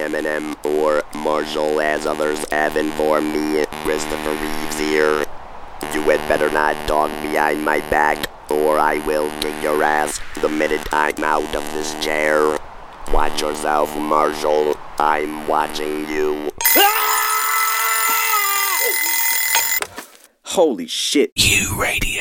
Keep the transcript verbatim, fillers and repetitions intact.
Eminem or Marshall, as others have informed me. Christopher Reeves here. You had better not talk behind my back, or I will kick your ass the minute I'm out of this chair. Watch yourself, Marshall. I'm watching you. Holy shit. You radio.